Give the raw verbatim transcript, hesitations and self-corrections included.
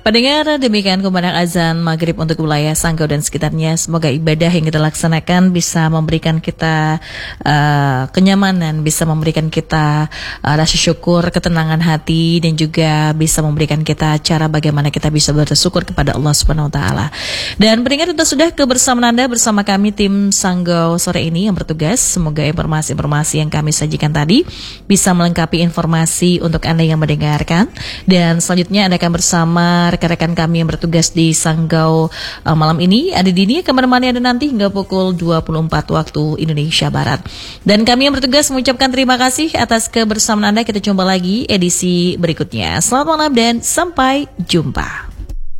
Pendengar, demikian kumandang azan maghrib untuk wilayah Sanggau dan sekitarnya. Semoga ibadah yang kita laksanakan bisa memberikan kita uh, kenyamanan, bisa memberikan kita uh, rasa syukur, ketenangan hati, dan juga bisa memberikan kita cara bagaimana kita bisa bersyukur kepada Allah Subhanahu Wa Taala. Dan pendengar, kita sudah kebersamaan Anda bersama kami tim Sanggau sore ini yang bertugas. Semoga informasi-informasi yang kami sajikan tadi bisa melengkapi informasi untuk Anda yang mendengarkan. Dan selanjutnya Anda akan bersama rekan-rekan kami yang bertugas di Sanggau uh, malam ini. Ada Dini akan menemani Anda nanti hingga pukul dua puluh empat waktu Indonesia Barat. Dan kami yang bertugas mengucapkan terima kasih atas kebersamaan Anda. Kita jumpa lagi edisi berikutnya. Selamat malam dan sampai jumpa.